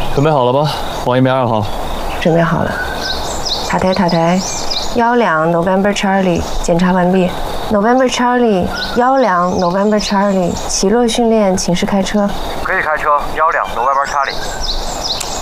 准备好了吗？王一鸣2号。 准备好了。塔台，12 November Charlie， 检查完毕。November Charlie， 12 November Charlie， 起落训练，请示开车。 可以开车，12 November Charlie。